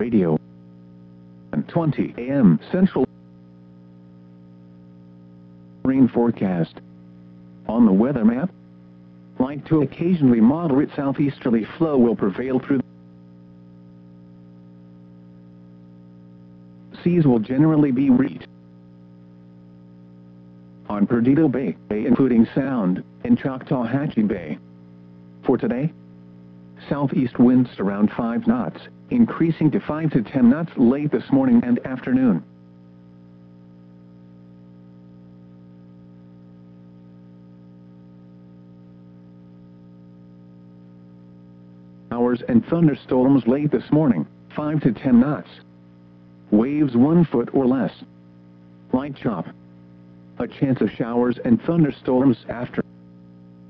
Radio. And 20 a.m. Central. Rain forecast. On the weather map, light to occasionally moderate southeasterly flow will prevail through. Seas will generally be reached on Perdido Bay, including Sound, and Choctawhatchee Bay. For today, southeast winds around 5 knots, increasing to 5 to 10 knots late this morning and afternoon. Showers and thunderstorms late this morning, 5 to 10 knots. Waves 1 foot or less. Light chop. A chance of showers and thunderstorms after.